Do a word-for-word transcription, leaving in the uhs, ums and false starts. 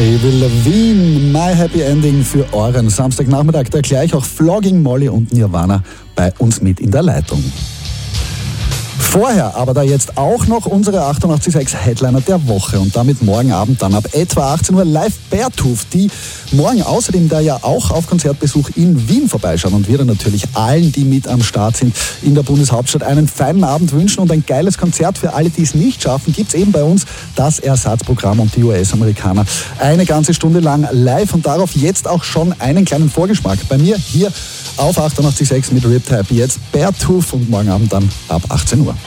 Avril Lavigne, My Happy Ending für euren Samstagnachmittag, der gleich auch Flogging Molly und Nirvana bei uns mit in der Leitung. Vorher aber da jetzt auch noch unsere achtundachtzig Komma sechs Headliner der Woche und damit morgen Abend dann ab etwa achtzehn Uhr live Beartooth, die morgen außerdem da ja auch auf Konzertbesuch in Wien vorbeischauen und wir dann natürlich allen, die mit am Start sind in der Bundeshauptstadt, einen feinen Abend wünschen und ein geiles Konzert. Für alle, die es nicht schaffen, gibt es eben bei uns das Ersatzprogramm und die U S-Amerikaner eine ganze Stunde lang live und darauf jetzt auch schon einen kleinen Vorgeschmack. Bei mir hier auf achtundachtzig Komma sechs mit Riptide jetzt Beartooth und morgen Abend dann ab achtzehn Uhr.